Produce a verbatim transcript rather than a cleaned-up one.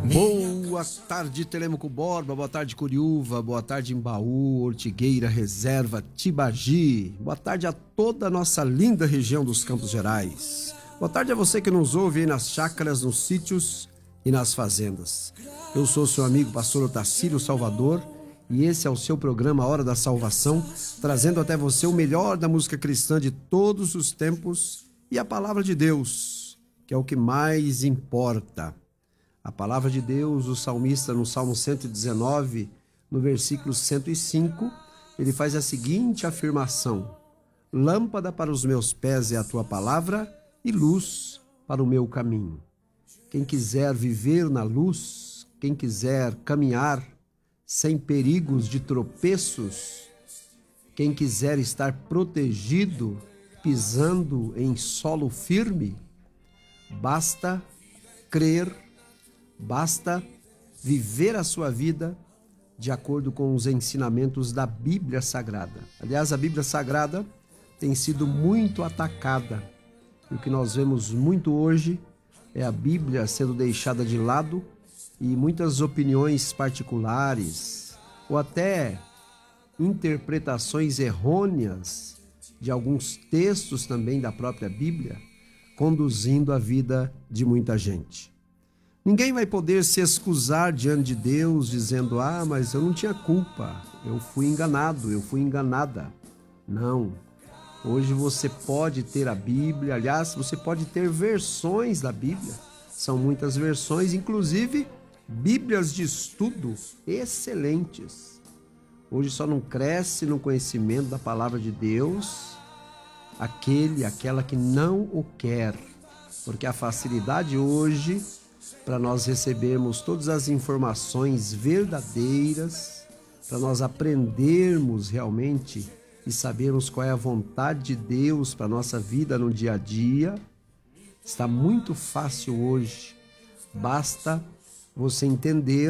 Boa tarde, Telêmaco Borba, boa tarde, Curiúva, boa tarde, Embaú, Ortigueira, Reserva, Tibagi. Boa tarde a toda a nossa linda região dos Campos Gerais. Boa tarde a você que nos ouve aí nas chácaras, nos sítios e nas fazendas. Eu sou seu amigo pastor Otacílio Salvador e esse é o seu programa Hora da Salvação, trazendo até você o melhor da música cristã de todos os tempos e a palavra de Deus, que é o que mais importa. A palavra de Deus, o salmista no Salmo cento e dezenove, no versículo cento e cinco, ele faz a seguinte afirmação: lâmpada para os meus pés é a tua palavra e luz para o meu caminho. Quem quiser viver na luz, quem quiser caminhar sem perigos de tropeços, quem quiser estar protegido, pisando em solo firme, basta crer, basta viver a sua vida de acordo com os ensinamentos da Bíblia Sagrada. Aliás, a Bíblia Sagrada tem sido muito atacada. E o que nós vemos muito hoje é a Bíblia sendo deixada de lado e muitas opiniões particulares ou até interpretações errôneas de alguns textos também da própria Bíblia, conduzindo a vida de muita gente. Ninguém vai poder se excusar diante de Deus dizendo: ah, mas eu não tinha culpa, eu fui enganado, eu fui enganada. Não. Hoje você pode ter a Bíblia, aliás, você pode ter versões da Bíblia. São muitas versões, inclusive Bíblias de estudo excelentes. Hoje só não cresce no conhecimento da palavra de Deus aquele, aquela que não o quer. Porque a facilidade hoje para nós recebermos todas as informações verdadeiras, para nós aprendermos realmente e sabermos qual é a vontade de Deus para a nossa vida no dia a dia, está muito fácil hoje. Basta você entender